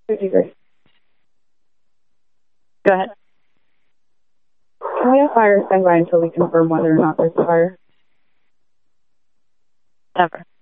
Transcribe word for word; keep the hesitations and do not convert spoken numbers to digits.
fifty-three. Go ahead. Can we have fire stand by until we confirm whether or not there's a fire? Never.